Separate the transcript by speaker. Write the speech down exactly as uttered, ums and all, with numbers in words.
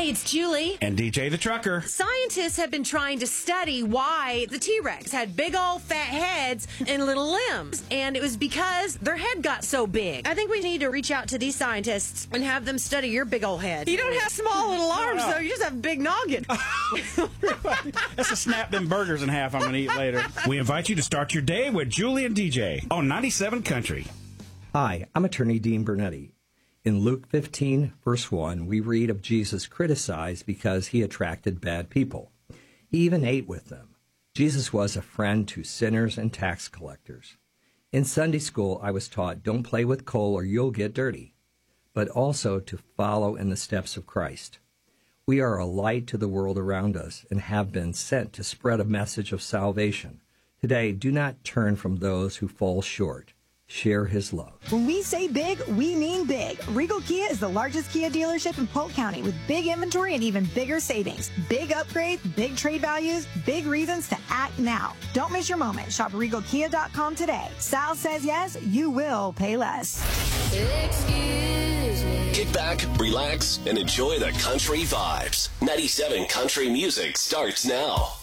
Speaker 1: Hey, it's Julie.
Speaker 2: And D J the Trucker.
Speaker 1: Scientists have been trying to study why the T-Rex had big old fat heads and little limbs. And it was because their head got so big. I think we need to reach out to these scientists and have them study your big old head. You don't have small little arms,
Speaker 2: no.
Speaker 1: though. You just have a big noggin.
Speaker 2: That's to snap them burgers in half I'm going to eat later. We invite you to start your day with Julie and D J on ninety-seven Country.
Speaker 3: Hi, I'm attorney Dean Bernetti. In Luke fifteen, verse one, we read of Jesus criticized because he attracted bad people. He even ate with them. Jesus was a friend to sinners and tax collectors. In Sunday school, I was taught, don't play with coal or you'll get dirty, but also to follow in the steps of Christ. We are a light to the world around us and have been sent to spread a message of salvation. Today, do not turn from those who fall short. Share his love.
Speaker 4: When we say big, we mean big. Regal Kia is the largest Kia dealership in Polk County with big inventory and even bigger savings. Big upgrades, big trade values, big reasons to act now. Don't miss your moment. Shop regal kia dot com today. Sal says yes, you will pay less.
Speaker 5: Excuse me. Kick back, relax, and enjoy the country vibes. ninety-seven Country Music starts now.